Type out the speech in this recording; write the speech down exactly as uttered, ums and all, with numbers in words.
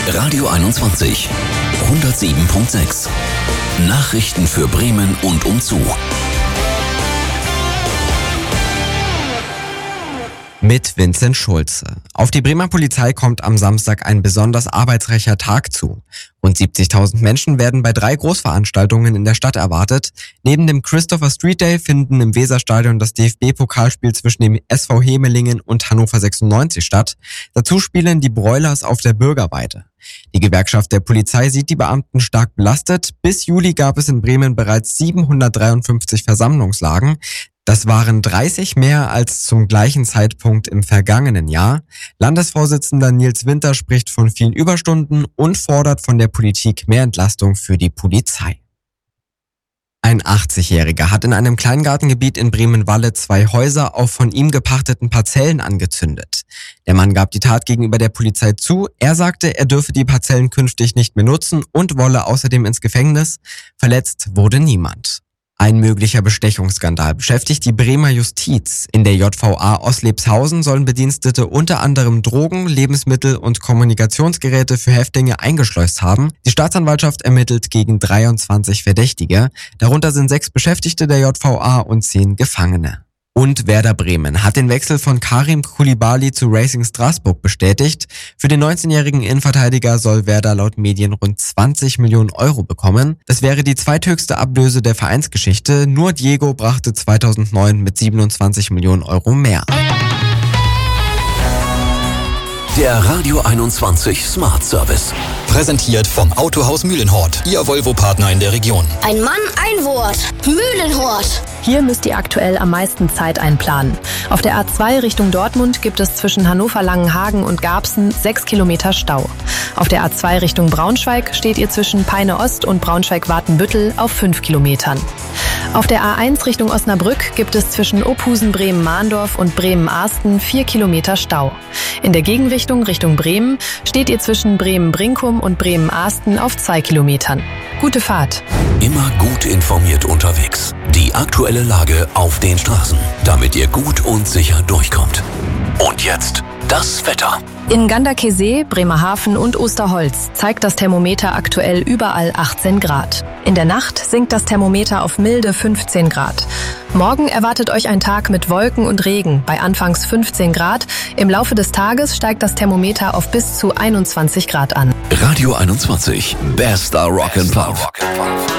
Radio einundzwanzig. hundertsieben Komma sechs. Nachrichten für Bremen und umzu. Mit Vincent Schulze. Auf die Bremer Polizei kommt am Samstag ein besonders arbeitsreicher Tag zu. Rund siebzigtausend Menschen werden bei drei Großveranstaltungen in der Stadt erwartet. Neben dem Christopher Street Day finden im Weserstadion das D F B-Pokalspiel zwischen dem S V Hemelingen und Hannover sechsundneunzig statt. Dazu spielen die Broilers auf der Bürgerweide. Die Gewerkschaft der Polizei sieht die Beamten stark belastet. Bis Juli gab es in Bremen bereits siebenhundertdreiundfünfzig Versammlungslagen. Das waren dreißig mehr als zum gleichen Zeitpunkt im vergangenen Jahr. Landesvorsitzender Nils Winter spricht von vielen Überstunden und fordert von der Politik mehr Entlastung für die Polizei. Ein achtzigjähriger hat in einem Kleingartengebiet in Bremen-Walle zwei Häuser auf von ihm gepachteten Parzellen angezündet. Der Mann gab die Tat gegenüber der Polizei zu. Er sagte, er dürfe die Parzellen künftig nicht mehr nutzen und wolle außerdem ins Gefängnis. Verletzt wurde niemand. Ein möglicher Bestechungsskandal beschäftigt die Bremer Justiz. In der J V A Oslepshausen sollen Bedienstete unter anderem Drogen, Lebensmittel und Kommunikationsgeräte für Häftlinge eingeschleust haben. Die Staatsanwaltschaft ermittelt gegen dreiundzwanzig Verdächtige. Darunter sind sechs Beschäftigte der J V A und zehn Gefangene. Und Werder Bremen hat den Wechsel von Karim Koulibaly zu Racing Straßburg bestätigt. Für den neunzehnjährigen Innenverteidiger soll Werder laut Medien rund zwanzig Millionen Euro bekommen. Das wäre die zweithöchste Ablöse der Vereinsgeschichte. Nur Diego brachte zweitausendneun mit siebenundzwanzig Millionen Euro mehr. Der Radio einundzwanzig Smart Service. Präsentiert vom Autohaus Mühlenhort, Ihr Volvo-Partner in der Region. Ein Mann, ein Wort. Mühlenhort. Hier müsst ihr aktuell am meisten Zeit einplanen. Auf der A zwei Richtung Dortmund gibt es zwischen Hannover-Langenhagen und Garbsen sechs Kilometer Stau. Auf der A zwei Richtung Braunschweig steht ihr zwischen Peine Ost und Braunschweig-Wartenbüttel auf fünf Kilometern. Auf der A eins Richtung Osnabrück gibt es zwischen Ophusen-Bremen-Mahndorf und Bremen-Arsten vier Kilometer Stau. In der Gegenrichtung Richtung Bremen steht ihr zwischen Bremen-Brinkum und Bremen-Arsten auf zwei Kilometern. Gute Fahrt. Immer gut informiert unterwegs. Die aktuelle Lage auf den Straßen, damit ihr gut und sicher durchkommt. Und jetzt das Wetter. In Ganderkesee, Bremerhaven und Osterholz zeigt das Thermometer aktuell überall achtzehn Grad. In der Nacht sinkt das Thermometer auf milde fünfzehn Grad. Morgen erwartet euch ein Tag mit Wolken und Regen bei anfangs fünfzehn Grad. Im Laufe des Tages steigt das Thermometer auf bis zu einundzwanzig Grad an. Radio einundzwanzig, bester Rock and Pop.